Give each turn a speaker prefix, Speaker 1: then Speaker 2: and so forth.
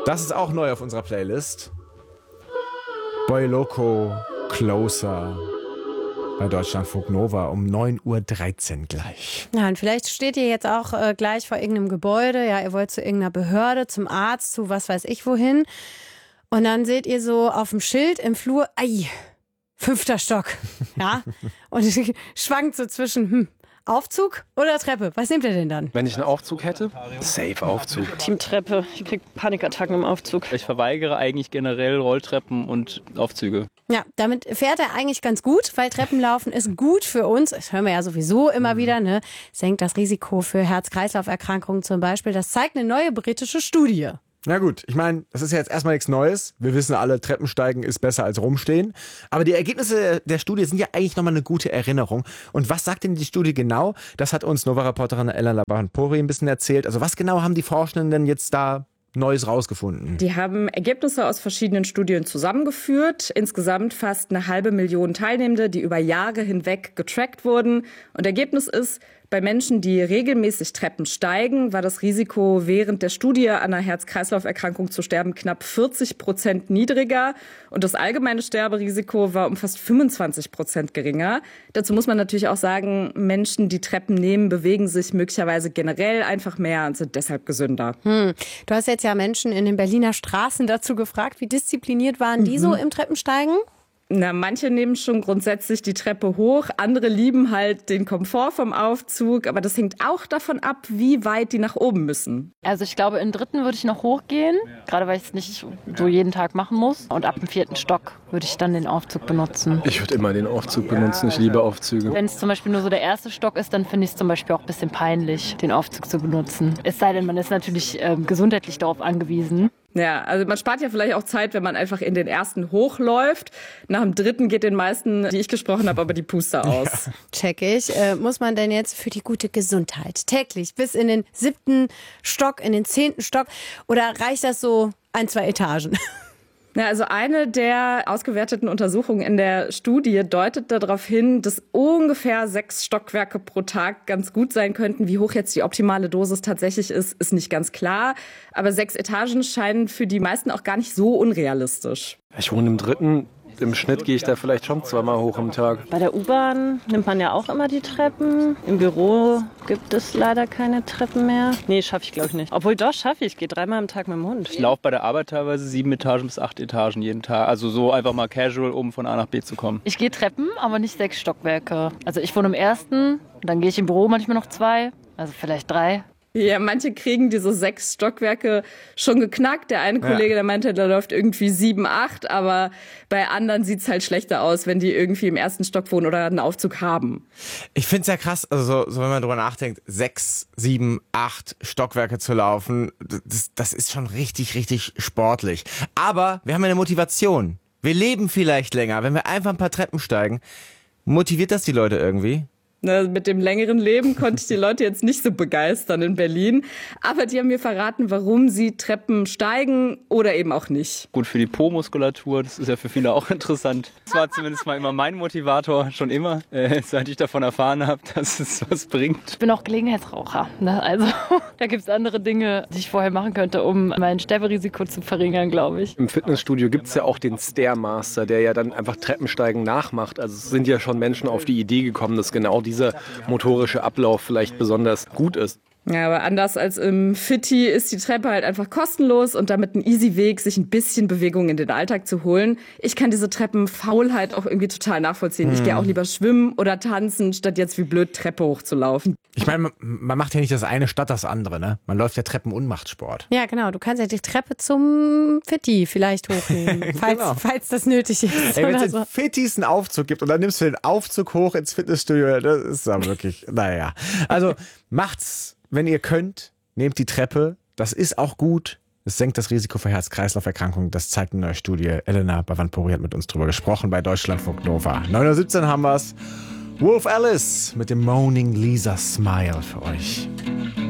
Speaker 1: Das ist auch neu auf unserer Playlist. Boy Loco, Closer. Bei Deutschlandfunk Nova um 9:13 Uhr gleich.
Speaker 2: Ja, und vielleicht steht ihr jetzt auch gleich vor irgendeinem Gebäude. Ja, ihr wollt zu irgendeiner Behörde, zum Arzt, zu was weiß ich wohin. Und dann seht ihr so auf dem Schild im Flur, 5. Stock. Ja, und schwankt so zwischen, Aufzug oder Treppe? Was nehmt ihr denn dann?
Speaker 3: Wenn ich einen Aufzug hätte, safe Aufzug.
Speaker 4: Team Treppe. Ich krieg Panikattacken im Aufzug.
Speaker 5: Ich verweigere eigentlich generell Rolltreppen und Aufzüge.
Speaker 2: Ja, damit fährt er eigentlich ganz gut, weil Treppenlaufen ist gut für uns. Das hören wir ja sowieso immer wieder, ne? Senkt das Risiko für Herz-Kreislauf-Erkrankungen zum Beispiel. Das zeigt eine neue britische Studie.
Speaker 1: Na gut, ich meine, das ist ja jetzt erstmal nichts Neues. Wir wissen alle, Treppensteigen ist besser als rumstehen. Aber die Ergebnisse der Studie sind ja eigentlich nochmal eine gute Erinnerung. Und was sagt denn die Studie genau? Das hat uns Nova-Reporterin Elena Laban-Pori ein bisschen erzählt. Also was genau haben die Forschenden denn jetzt da Neues rausgefunden?
Speaker 6: Die haben Ergebnisse aus verschiedenen Studien zusammengeführt. Insgesamt fast 500.000 Teilnehmende, die über Jahre hinweg getrackt wurden. Und Ergebnis ist, bei Menschen, die regelmäßig Treppen steigen, war das Risiko während der Studie an einer Herz-Kreislauf-Erkrankung zu sterben knapp 40% niedriger. Und das allgemeine Sterberisiko war um fast 25% geringer. Dazu muss man natürlich auch sagen, Menschen, die Treppen nehmen, bewegen sich möglicherweise generell einfach mehr und sind deshalb gesünder.
Speaker 2: Du hast jetzt ja Menschen in den Berliner Straßen dazu gefragt. Wie diszipliniert waren die so im Treppensteigen?
Speaker 6: Na, manche nehmen schon grundsätzlich die Treppe hoch, andere lieben halt den Komfort vom Aufzug, aber das hängt auch davon ab, wie weit die nach oben müssen.
Speaker 4: Also ich glaube, in den 3. würde ich noch hochgehen, gerade weil ich es nicht so jeden Tag machen muss. Und ab dem 4. Stock würde ich dann den Aufzug benutzen.
Speaker 3: Ich würde immer den Aufzug benutzen, ich liebe Aufzüge.
Speaker 4: Wenn es zum Beispiel nur so der 1. Stock ist, dann finde ich es zum Beispiel auch ein bisschen peinlich, den Aufzug zu benutzen. Es sei denn, man ist natürlich gesundheitlich darauf angewiesen.
Speaker 6: Ja, also man spart ja vielleicht auch Zeit, wenn man einfach in den 1. hochläuft. Nach dem 3. geht den meisten, die ich gesprochen habe, aber die Puste aus.
Speaker 2: Ja. Check ich. Muss man denn jetzt für die gute Gesundheit täglich bis in den 7. Stock, in den 10. Stock oder reicht das so 1-2 Etagen?
Speaker 6: Ja, also eine der ausgewerteten Untersuchungen in der Studie deutet darauf hin, dass ungefähr 6 Stockwerke pro Tag ganz gut sein könnten. Wie hoch jetzt die optimale Dosis tatsächlich ist nicht ganz klar. Aber 6 Etagen scheinen für die meisten auch gar nicht so unrealistisch.
Speaker 3: Ich wohne im 3. Im Schnitt gehe ich da vielleicht schon 2-mal hoch am Tag.
Speaker 4: Bei der U-Bahn nimmt man ja auch immer die Treppen. Im Büro gibt es leider keine Treppen mehr. Nee, schaffe ich glaube ich nicht. Obwohl doch, schaffe ich. Ich gehe 3-mal am Tag mit dem Hund.
Speaker 5: Ich laufe bei der Arbeit teilweise 7 Etagen bis 8 Etagen jeden Tag. Also so einfach mal casual, um von A nach B zu kommen.
Speaker 4: Ich gehe Treppen, aber nicht 6 Stockwerke. Also ich wohne im 1., dann gehe ich im Büro manchmal noch 2, also vielleicht 3.
Speaker 6: Ja, manche kriegen diese 6 Stockwerke schon geknackt. Der eine Kollege, der meinte, der läuft irgendwie 7, 8, aber bei anderen sieht's halt schlechter aus, wenn die irgendwie im 1. Stock wohnen oder einen Aufzug haben.
Speaker 1: Ich find's ja krass, also so wenn man drüber nachdenkt, 6, 7, 8 Stockwerke zu laufen, das ist schon richtig, richtig sportlich. Aber wir haben eine Motivation. Wir leben vielleicht länger, wenn wir einfach ein paar Treppen steigen. Motiviert das die Leute irgendwie?
Speaker 6: Mit dem längeren Leben konnte ich die Leute jetzt nicht so begeistern in Berlin. Aber die haben mir verraten, warum sie Treppen steigen oder eben auch nicht.
Speaker 5: Gut für die Po-Muskulatur, das ist ja für viele auch interessant. Das war zumindest mal immer mein Motivator, schon immer, seit ich davon erfahren habe, dass es was bringt.
Speaker 4: Ich bin auch Gelegenheitsraucher, ne? Also da gibt es andere Dinge, die ich vorher machen könnte, um mein Sterberisiko zu verringern, glaube ich.
Speaker 3: Im Fitnessstudio gibt es ja auch den Stairmaster, der ja dann einfach Treppensteigen nachmacht. Also es sind ja schon Menschen auf die Idee gekommen, dass genau dieser motorische Ablauf vielleicht besonders gut ist.
Speaker 6: Ja, aber anders als im Fitti ist die Treppe halt einfach kostenlos und damit ein easy Weg, sich ein bisschen Bewegung in den Alltag zu holen. Ich kann diese Treppenfaulheit auch irgendwie total nachvollziehen. Ich gehe auch lieber schwimmen oder tanzen, statt jetzt wie blöd Treppe hochzulaufen.
Speaker 1: Ich meine, man macht ja nicht das eine statt das andere, ne? Man läuft ja Treppen und macht Sport.
Speaker 2: Ja, genau. Du kannst ja die Treppe zum Fitti vielleicht hochnehmen, falls das nötig ist.
Speaker 1: Ey, wenn es in Fittis einen Aufzug gibt und dann nimmst du den Aufzug hoch ins Fitnessstudio, das ist dann wirklich, naja. Also macht's, wenn ihr könnt, nehmt die Treppe. Das ist auch gut. Es senkt das Risiko für Herz-Kreislauf-Erkrankungen. Das zeigt eine neue Studie. Elena Laban-Pori hat mit uns drüber gesprochen bei Deutschlandfunk Nova. 9:17 Uhr haben wir's. Wolf Alice mit dem Moaning Lisa Smile für euch.